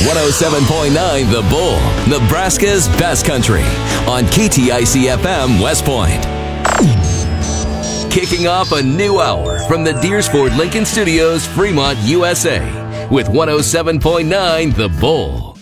107.9 The Bull, Nebraska's best country, on KTIC FM West Point. Kicking off a new hour from the Deersford Lincoln Studios, Fremont, USA, with 107.9 The Bull.